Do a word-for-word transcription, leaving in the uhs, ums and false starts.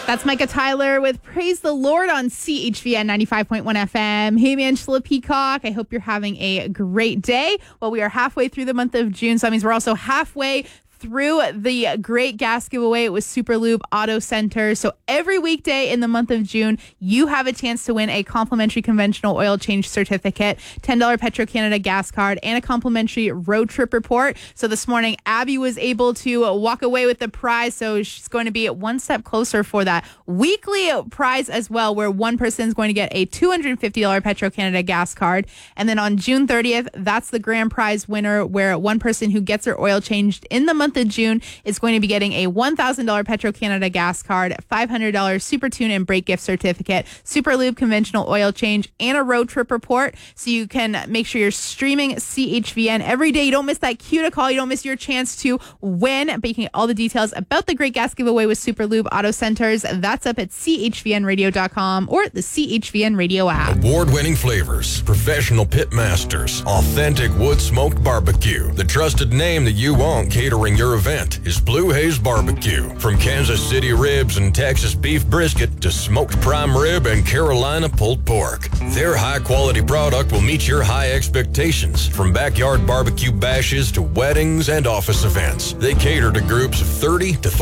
That's Micah Tyler with Praise the Lord on C H V N ninety-five point one F M. Hey, Angela Peacock. I hope you're having a great day. Well, we are halfway through the month of June, so that means we're also halfway through the great gas giveaway with Super Lube Auto Center. So every weekday in the month of June, you have a chance to win a complimentary conventional oil change certificate, ten dollars Petro-Canada gas card, and a complimentary road trip report. So this morning, Abby was able to walk away with the prize. So she's going to be one step closer for that weekly prize as well, where one person is going to get a two hundred fifty dollars Petro-Canada gas card. And then on June thirtieth, that's the grand prize winner, where one person who gets their oil changed in the month of June is going to be getting a one thousand dollars Petro-Canada gas card, five hundred dollars Super Tune and Brake gift certificate, Super Lube conventional oil change, and a road trip report. So you can make sure you're streaming C H V N every day. You don't miss that cue to call. You don't miss your chance to win. But you can get all the details about the great gas giveaway with Super Lube Auto Centers. That's up at C H V N radio dot com or the C H V N Radio app. Award-winning flavors, professional pit masters, authentic wood-smoked barbecue. The trusted name that you want catering your event is Blue Haze Barbecue. From Kansas City ribs and Texas beef brisket to smoked prime rib and Carolina pulled pork, their high-quality product will meet your high expectations. From backyard barbecue bashes to weddings and office events, they cater to groups of thirty to